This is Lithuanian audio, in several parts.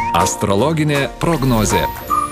Astrologinė prognozė.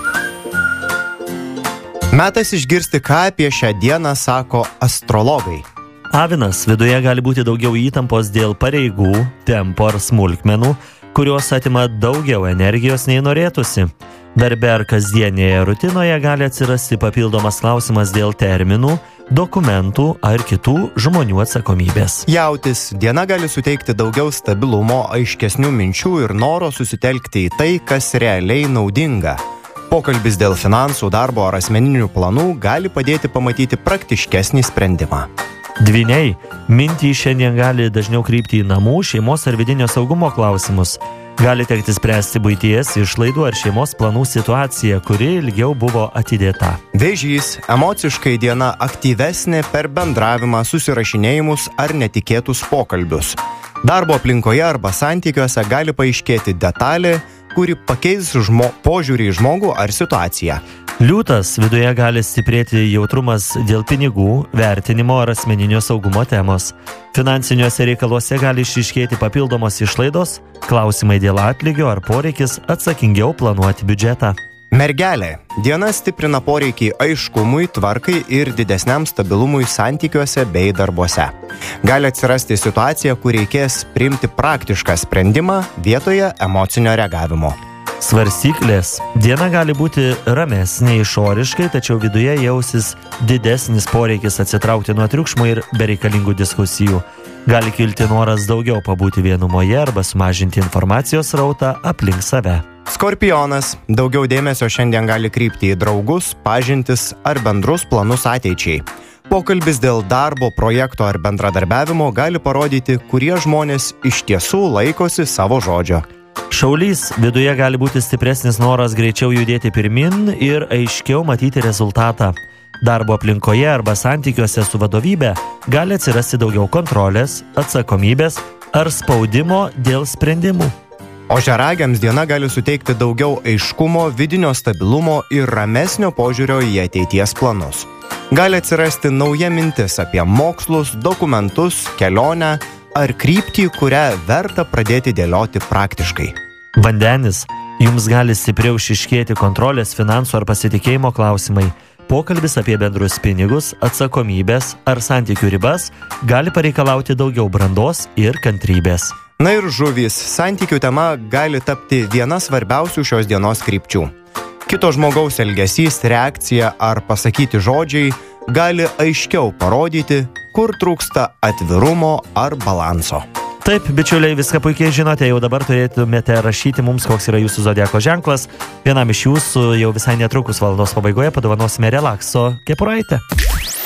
Metas išgirsti, ką apie šią dieną sako astrologai. Avinas, viduje gali būti daugiau įtampos dėl pareigų, tempo ar smulkmenų, kurios atima daugiau energijos nei norėtųsi. Darbe ar kasdienėje rutinoje gali atsirasti papildomas klausimas dėl terminų, dokumentų ar kitų žmonių atsakomybės. Jautis, diena gali suteikti daugiau stabilumo, aiškesnių minčių ir noro susitelkti į tai, kas realiai naudinga. Pokalbis dėl finansų, darbo ar asmeninių planų gali padėti pamatyti praktiškesnį sprendimą. Dvyniai, mintį šiandien gali dažniau krypti į namų, šeimos ar vidinio saugumo klausimus. Gali tekti spręsti buities, išlaidų ar šeimos planų situaciją, kuri ilgiau buvo atidėta. Vėžys, emociškai diena aktyvesnė per bendravimą, susirašinėjimus ar netikėtus pokalbius. Darbo aplinkoje arba santykiuose gali paaiškėti detalė, kuri pakeis požiūrį į žmogų ar situaciją. Liūtas, viduje gali stiprėti jautrumas dėl pinigų, vertinimo ar asmeninio saugumo temos. Finansiniuose reikaluose gali išryškėti papildomos išlaidos, klausimai dėl atlygio ar poreikis atsakingiau planuoti biudžetą. Mergelė, diena stiprina poreikį aiškumui, tvarkai ir didesniam stabilumui santykiuose bei darbuose. Gali atsirasti situacija, kur reikės priimti praktišką sprendimą vietoje emocinio reagavimo. Svarstyklės, diena gali būti ramesnė išoriškai, tačiau viduje jausis didesnis poreikis atsitraukti nuo triukšmo ir bereikalingų diskusijų. Gali kilti noras daugiau pabūti vienumoje arba sumažinti informacijos srautą aplink save. Skorpionas, daugiau dėmesio šiandien gali krypti į draugus, pažintis ar bendrus planus ateičiai. Pokalbis dėl darbo, projekto ar bendradarbiavimo gali parodyti, kurie žmonės iš tiesų laikosi savo žodžio. Šaulys, viduje gali būti stipresnis noras greičiau judėti pirmin ir aiškiau matyti rezultatą. Darbo aplinkoje arba santykiuose su vadovybė gali atsirasti daugiau kontrolės, atsakomybės ar spaudimo dėl sprendimų. Ožiaragiams diena gali suteikti daugiau aiškumo, vidinio stabilumo ir ramesnio požiūrio į ateities planus. Gali atsirasti nauja mintis apie mokslus, dokumentus, kelionę ar kryptį, kurią verta pradėti dėlioti praktiškai. Vandenis, jums gali stipriau išryškėti kontrolės, finansų ar pasitikėjimo klausimai. Pokalbis apie bendrus pinigus, atsakomybės ar santykių ribas gali pareikalauti daugiau brandos ir kantrybės. Na ir žuvys, santykių tema gali tapti viena svarbiausių šios dienos krypčių. Kito žmogaus elgesys, reakcija ar pasakyti žodžiai gali aiškiau parodyti, kur trūksta atvirumo ar balanso. Taip, bičiuliai, viską puikiai žinote, jau dabar turėtumėte rašyti mums, koks yra jūsų zodiako ženklas. Vienam iš jūsų jau visai netrukus valandos pabaigoje padovanosime relakso kepuraitę.